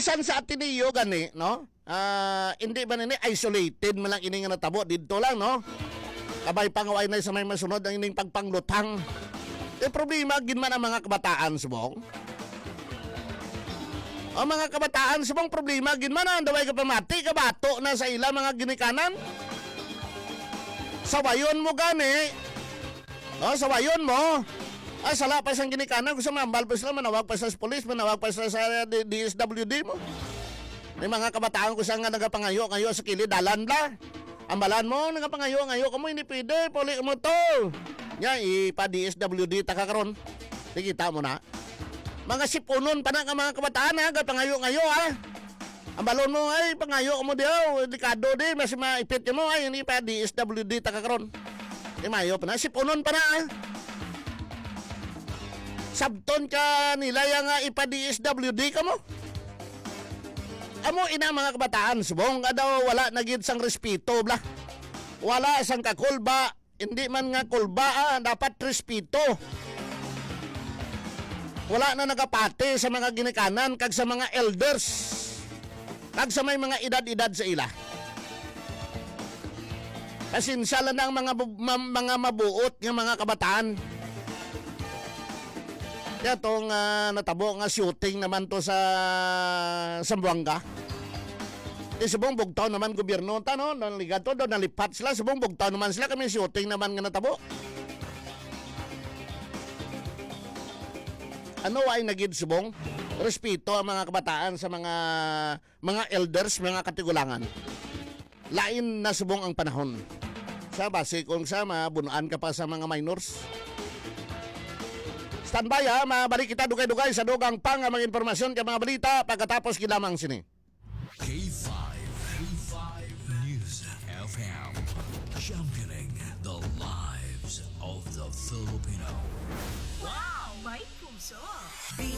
Bisan sa Ateneo gani, no? Hindi ba nini isolated man lang ini nga natabo didto lang, no? Kabay pangaway na sa may masunod ang ining pagpanglutang. Problema gid man ang mga kabataan subong. Ang mga kabataan subong problema gid man ang daway ka pamati kabato na sa ila mga ginikanan. Sawayon mo gani. Sawayon mo. Sala pa sang ginikanan kung sa mambal pa sila, manawag pa sa polis, manawag pa sa DSWD mo. May mga kabataan ko sa nga nagapangayo ngayo sa kilid, dalan la. Ambalan mo, nagapangayo ngayo, kamo hindi pwede, puli mo to. Nya, ipa-DSWD takakaron. Tikita mo na. Mga sipunon pa na ka mga kabataan ha, nagapangayo ngayo ha. Ambalon mo ay, pangayo mo diyo, delikado di, mas maipit mo ay, hindi pa DSWD takakaron. Mayo pa na, sipunon pa na ha. Sabton ka nila yung ipa-DSWD ka mo? Amo ina mga kabataan, subong nga daw wala nagid sang respeto, bla. Wala sang kakulba, hindi man nga kulba, dapat respeto. Wala na nagapati sa mga ginikanan, kag sa mga elders, kag sa may mga edad-edad sa ila. Kasinsala na ang mga mabuot ng mga kabataan. Kaya itong natabo nga shooting naman to sa Zamboanga. Subong bugtaw naman gobyerno ta, no? Naligato daw, nalipat sila. Subong bugtaw naman sila, kami shooting naman nga natabo. Ano ay nagid subong? Respeto ang mga kabataan sa mga elders, mga katigulangan. Lain na subong ang panahon. Sa base kung sa mabunuan ka pa sa mga minors. Standby ha, mabalik kita dugay-dugay sa dugang pang mga informasyon kay mga balita pagkatapos kilamang sini. K5 News FM, championing the lives of the Filipino. Wow! May puso!